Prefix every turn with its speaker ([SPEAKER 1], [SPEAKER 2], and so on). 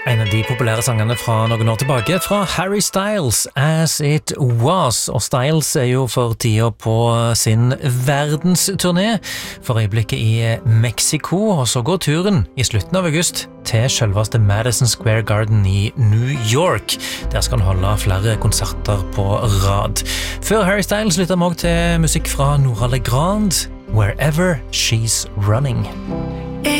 [SPEAKER 1] En av de populære sangene fra noen år tilbake, fra Harry Styles, As It Was. Og Styles er jo for tida på sin verdensturné, for øyeblikket i Mexico, og så går turen i slutten av august til selveste Madison Square Garden i New York. Der skal han holde flere konserter på rad. Før Harry Styles lytter vi også til musikk fra Nora Legrand, Wherever She's Running.